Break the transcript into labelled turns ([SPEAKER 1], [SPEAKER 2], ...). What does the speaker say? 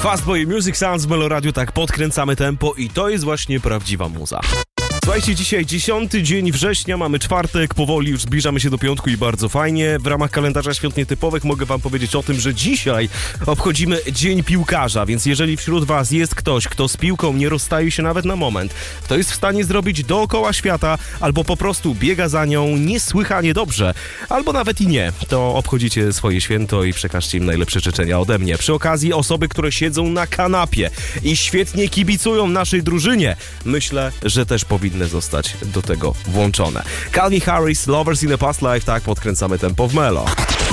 [SPEAKER 1] Fastboy Music Sounds w Melo Radio, tak podkręcamy tempo i to jest właśnie prawdziwa muza. Słuchajcie, dzisiaj 10 dzień września, mamy czwartek, powoli już zbliżamy się do piątku i bardzo fajnie. W ramach kalendarza świąt nietypowych mogę wam powiedzieć o tym, że dzisiaj obchodzimy Dzień Piłkarza, więc jeżeli wśród was jest ktoś, kto z piłką nie rozstaje się nawet na moment, kto jest w stanie zrobić dookoła świata, albo po prostu biega za nią niesłychanie dobrze, albo nawet i nie, to obchodzicie swoje święto i przekażcie im najlepsze życzenia ode mnie. Przy okazji osoby, które siedzą na kanapie i świetnie kibicują naszej drużynie, myślę, że też powinny zostać do tego włączone. Calvin Harris, Lovers in a Past Life, tak podkręcamy tempo w Melo.